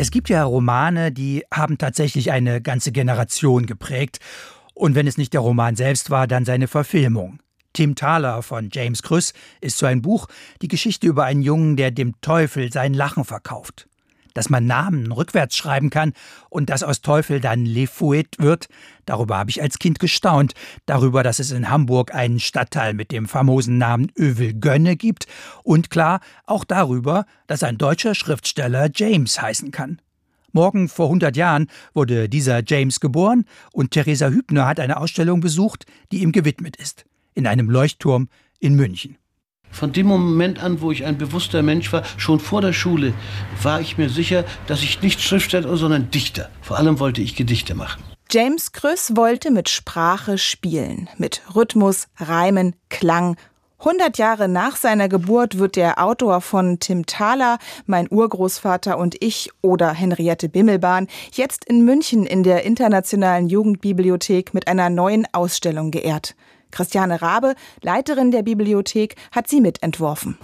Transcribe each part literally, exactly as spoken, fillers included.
Es gibt ja Romane, die haben tatsächlich eine ganze Generation geprägt. Und wenn es nicht der Roman selbst war, dann seine Verfilmung. Tim Thaler von James Krüss ist so ein Buch, die Geschichte über einen Jungen, der dem Teufel sein Lachen verkauft. Dass man Namen rückwärts schreiben kann und dass aus Teufel dann Le Fouet wird, darüber habe ich als Kind gestaunt. Darüber, dass es in Hamburg einen Stadtteil mit dem famosen Namen Övelgönne gibt. Und klar, auch darüber, dass ein deutscher Schriftsteller James heißen kann. Morgen vor hundert Jahren wurde dieser James geboren und Theresa Hübner hat eine Ausstellung besucht, die ihm gewidmet ist. In einem Leuchtturm in München. Von dem Moment an, wo ich ein bewusster Mensch war, schon vor der Schule, war ich mir sicher, dass ich nicht Schriftsteller, sondern Dichter. Vor allem wollte ich Gedichte machen. James Krüss wollte mit Sprache spielen, mit Rhythmus, Reimen, Klang. hundert Jahre nach seiner Geburt wird der Autor von Tim Thaler, Mein Urgroßvater und ich oder Henriette Bimmelbahn jetzt in München in der Internationalen Jugendbibliothek mit einer neuen Ausstellung geehrt. Christiane Rabe, Leiterin der Bibliothek, hat sie mitentworfen.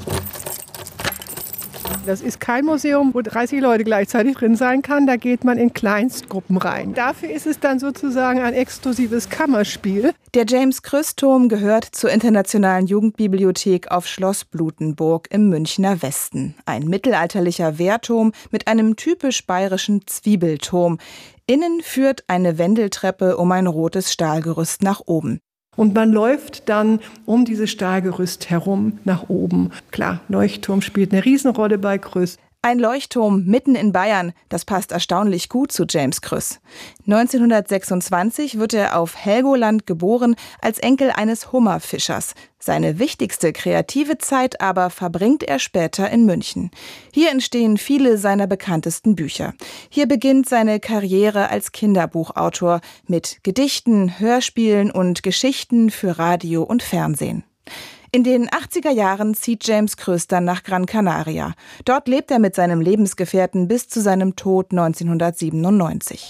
Das ist kein Museum, wo dreißig Leute gleichzeitig drin sein kann. Da geht man in Kleinstgruppen rein. Dafür ist es dann sozusagen ein exklusives Kammerspiel. Der James-Krüss-Turm gehört zur Internationalen Jugendbibliothek auf Schloss Blutenburg im Münchner Westen. Ein mittelalterlicher Wehrturm mit einem typisch bayerischen Zwiebelturm. Innen führt eine Wendeltreppe um ein rotes Stahlgerüst nach oben. Und man läuft dann um dieses Stahlgerüst herum nach oben. Klar, Leuchtturm spielt eine Riesenrolle bei Krüss. Ein Leuchtturm mitten in Bayern, das passt erstaunlich gut zu James Krüss. neunzehnhundertsechsundzwanzig wird er auf Helgoland geboren, als Enkel eines Hummerfischers. Seine wichtigste kreative Zeit aber verbringt er später in München. Hier entstehen viele seiner bekanntesten Bücher. Hier beginnt seine Karriere als Kinderbuchautor mit Gedichten, Hörspielen und Geschichten für Radio und Fernsehen. In den achtziger Jahren zieht James Krüss dann nach Gran Canaria. Dort lebt er mit seinem Lebensgefährten bis zu seinem Tod neunzehnhundertsiebenundneunzig.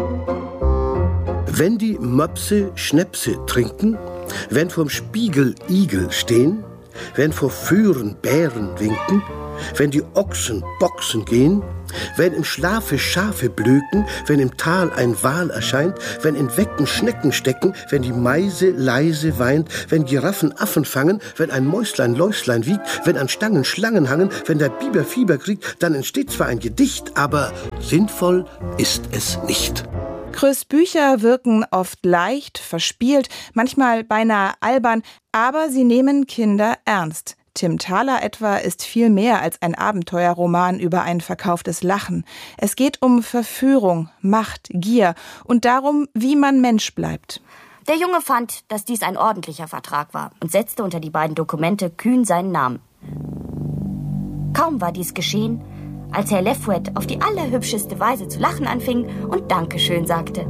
Wenn die Möpse Schnäpse trinken, wenn vorm Spiegel Igel stehen, wenn vor Föhren Bären winken, wenn die Ochsen boxen gehen, wenn im Schlafe Schafe blöken, wenn im Tal ein Wal erscheint, wenn in Wecken Schnecken stecken, wenn die Meise leise weint, wenn Giraffen Affen fangen, wenn ein Mäuslein Läuslein wiegt, wenn an Stangen Schlangen hangen, wenn der Biber Fieber kriegt, dann entsteht zwar ein Gedicht, aber sinnvoll ist es nicht. Krüss' Bücher wirken oft leicht, verspielt, manchmal beinahe albern, aber sie nehmen Kinder ernst. Tim Thaler etwa ist viel mehr als ein Abenteuerroman über ein verkauftes Lachen. Es geht um Verführung, Macht, Gier und darum, wie man Mensch bleibt. Der Junge fand, dass dies ein ordentlicher Vertrag war und setzte unter die beiden Dokumente kühn seinen Namen. Kaum war dies geschehen, als Herr Le Fouet auf die allerhübscheste Weise zu lachen anfing und Dankeschön sagte.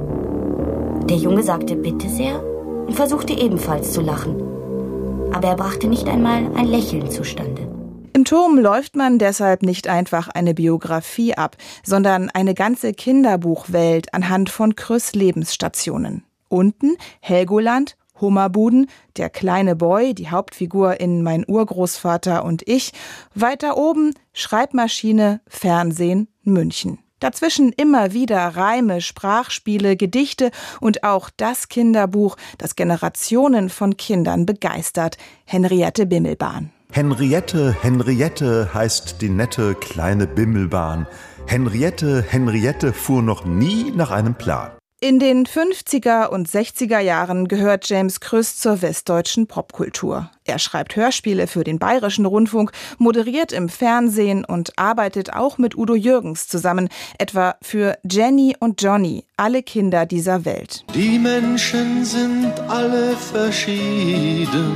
Der Junge sagte bitte sehr und versuchte ebenfalls zu lachen. Aber er brachte nicht einmal ein Lächeln zustande. Im Turm läuft man deshalb nicht einfach eine Biografie ab, sondern eine ganze Kinderbuchwelt anhand von Krüss' Lebensstationen. Unten Helgoland, Hummerbuden, der kleine Boy, die Hauptfigur in Mein Urgroßvater und ich. Weiter oben Schreibmaschine, Fernsehen, München. Dazwischen immer wieder Reime, Sprachspiele, Gedichte und auch das Kinderbuch, das Generationen von Kindern begeistert, Henriette Bimmelbahn. Henriette, Henriette heißt die nette kleine Bimmelbahn. Henriette, Henriette fuhr noch nie nach einem Plan. In den fünfziger und sechziger Jahren gehört James Krüss zur westdeutschen Popkultur. Er schreibt Hörspiele für den Bayerischen Rundfunk, moderiert im Fernsehen und arbeitet auch mit Udo Jürgens zusammen, etwa für Jenny und Johnny, alle Kinder dieser Welt. Die Menschen sind alle verschieden.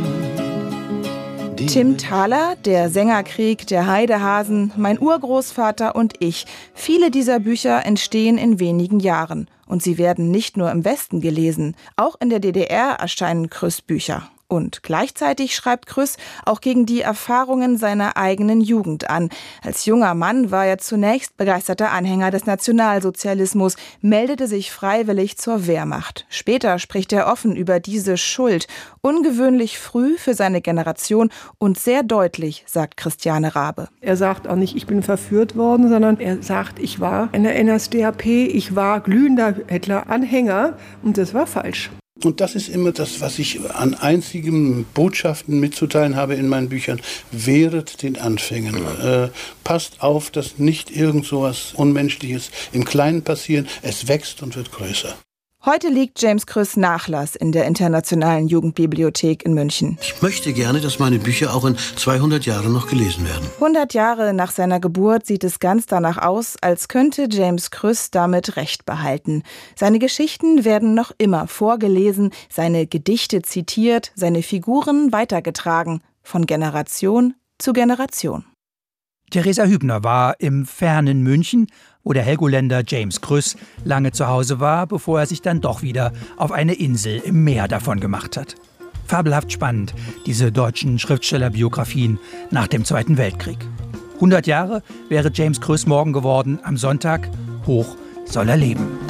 Tim Thaler, Der Sängerkrieg, Der Heidehasen, Mein Urgroßvater und ich. Viele dieser Bücher entstehen in wenigen Jahren. Und sie werden nicht nur im Westen gelesen. Auch in der D D R erscheinen Krüss Bücher. Und gleichzeitig schreibt Krüss auch gegen die Erfahrungen seiner eigenen Jugend an. Als junger Mann war er zunächst begeisterter Anhänger des Nationalsozialismus, meldete sich freiwillig zur Wehrmacht. Später spricht er offen über diese Schuld. Ungewöhnlich früh für seine Generation und sehr deutlich, sagt Christiane Rabe. Er sagt auch nicht, ich bin verführt worden, sondern er sagt, ich war in der N S D A P, ich war glühender Hitler-Anhänger und das war falsch. Und das ist immer das, was ich an einzigen Botschaften mitzuteilen habe in meinen Büchern. Wehret den Anfängen. Äh, passt auf, dass nicht irgend so was Unmenschliches im Kleinen passiert. Es wächst und wird größer. Heute liegt James Krüss Nachlass in der Internationalen Jugendbibliothek in München. Ich möchte gerne, dass meine Bücher auch in zweihundert Jahren noch gelesen werden. hundert Jahre nach seiner Geburt sieht es ganz danach aus, als könnte James Krüss damit Recht behalten. Seine Geschichten werden noch immer vorgelesen, seine Gedichte zitiert, seine Figuren weitergetragen, von Generation zu Generation. Theresa Hübner war im fernen München, wo der Helgoländer James Krüss lange zu Hause war, bevor er sich dann doch wieder auf eine Insel im Meer davon gemacht hat. Fabelhaft spannend, diese deutschen Schriftstellerbiografien nach dem Zweiten Weltkrieg. hundert Jahre wäre James Krüss morgen geworden, am Sonntag. Hoch soll er leben.